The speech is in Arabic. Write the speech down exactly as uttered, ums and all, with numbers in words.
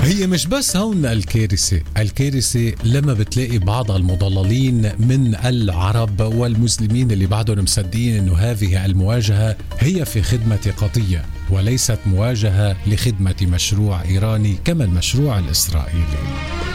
هي مش بس هون الكارثة، الكارثة لما بتلاقي بعض المضللين من العرب والمسلمين اللي بعدهم مصدقين انه هذه المواجهة هي في خدمة قضية وليست مواجهة لخدمة مشروع إيراني كما المشروع الإسرائيلي.